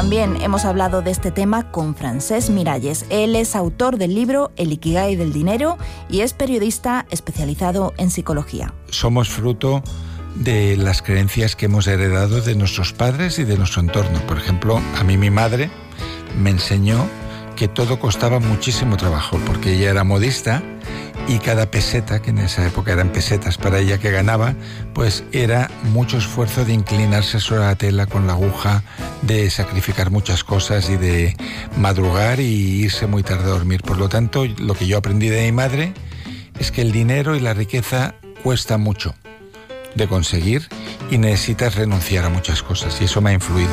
también hemos hablado de este tema con Francesc Miralles. Él es autor del libro El Ikigai del dinero y es periodista especializado en psicología. Somos fruto de las creencias que hemos heredado de nuestros padres y de nuestro entorno. Por ejemplo, a mí mi madre me enseñó que todo costaba muchísimo trabajo, porque ella era modista y cada peseta, que en esa época eran pesetas para ella que ganaba, pues era mucho esfuerzo de inclinarse sobre la tela con la aguja, de sacrificar muchas cosas y de madrugar y irse muy tarde a dormir. Por lo tanto, lo que yo aprendí de mi madre es que el dinero y la riqueza cuesta mucho de conseguir y necesitas renunciar a muchas cosas, y eso me ha influido.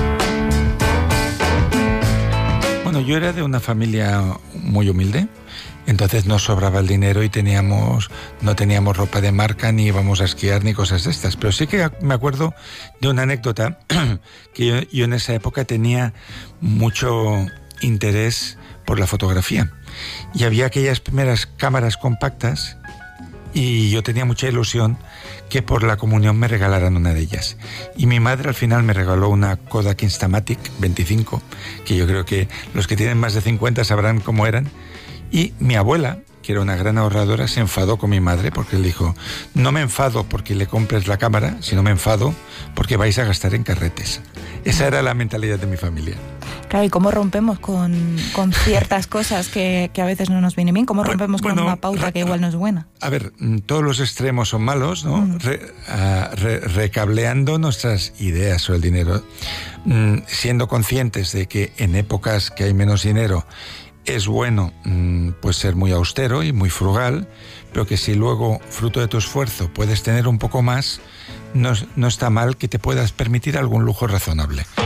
Bueno, yo era de una familia muy humilde, entonces no sobraba el dinero y no teníamos ropa de marca, ni íbamos a esquiar, ni cosas de estas. Pero sí que me acuerdo de una anécdota, que yo en esa época tenía mucho interés por la fotografía. Y había aquellas primeras cámaras compactas, y yo tenía mucha ilusión que por la comunión me regalaran una de ellas. Y mi madre al final me regaló una Kodak Instamatic 25, que yo creo que los que tienen más de 50 sabrán cómo eran. Y mi abuela, que era una gran ahorradora, se enfadó con mi madre porque le dijo: no me enfado porque le compres la cámara, sino me enfado porque vais a gastar en carretes. Esa era la mentalidad de mi familia. Claro, ¿y cómo rompemos con ciertas cosas que a veces no nos vienen bien? ¿Cómo rompemos con una pauta que igual no es buena? A ver, todos los extremos son malos, ¿no? Recableando nuestras ideas sobre el dinero, siendo conscientes de que en épocas que hay menos dinero es bueno pues ser muy austero y muy frugal, pero que si luego, fruto de tu esfuerzo, puedes tener un poco más, no está mal que te puedas permitir algún lujo razonable.